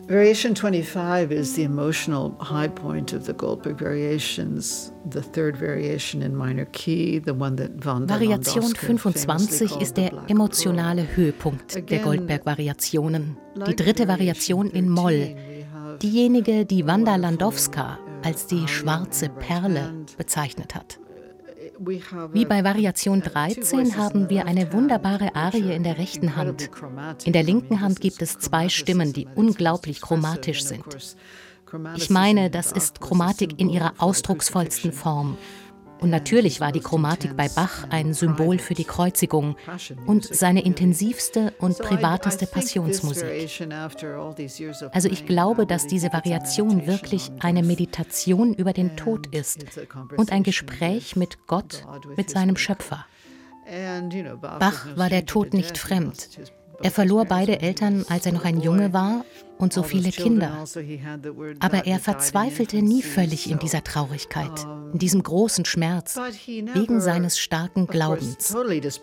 Variation 25 is the emotional high point of the Goldberg Variations, the third variation in minor key, the one that Wanda Variation Landowska 25 ist der emotionale Höhepunkt der Goldberg-Variationen. Die dritte Variation in Moll, diejenige, die Wanda Landowska als die schwarze Perle bezeichnet hat. Wie bei Variation 13 haben wir eine wunderbare Arie in der rechten Hand. In der linken Hand gibt es 2 Stimmen, die unglaublich chromatisch sind. Ich meine, das ist Chromatik in ihrer ausdrucksvollsten Form. Und natürlich war die Chromatik bei Bach ein Symbol für die Kreuzigung und seine intensivste und privateste Passionsmusik. Also ich glaube, dass diese Variation wirklich eine Meditation über den Tod ist und ein Gespräch mit Gott, mit seinem Schöpfer. Bach war der Tod nicht fremd. Er verlor beide Eltern, als er noch ein Junge war, und so viele Kinder. Aber er verzweifelte nie völlig in dieser Traurigkeit, in diesem großen Schmerz, wegen seines starken Glaubens.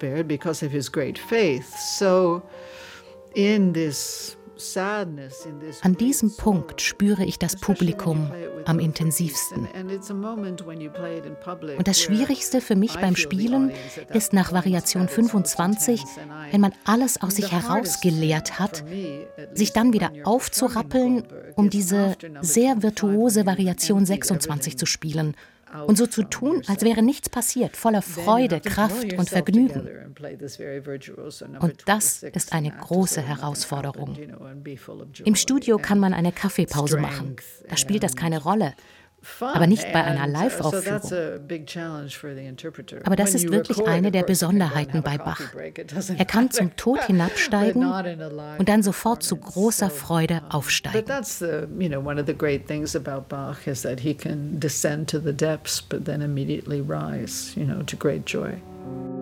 An diesem Punkt spüre ich das Publikum am intensivsten. Und das Schwierigste für mich beim Spielen ist nach Variation 25, wenn man alles aus sich herausgeleert hat, sich dann wieder aufzurappeln, um diese sehr virtuose Variation 26 zu spielen. Und so zu tun, als wäre nichts passiert, voller Freude, Kraft und Vergnügen. Und das ist eine große Herausforderung. Im Studio kann man eine Kaffeepause machen. Da spielt das keine Rolle. Aber nicht bei einer Live-Aufführung. Aber das ist wirklich eine der Besonderheiten bei Bach. Er kann zum Tod hinabsteigen und dann sofort zu großer Freude aufsteigen. One of the great things about Bach is that he can descend to the depths, but then immediately rise, to great joy.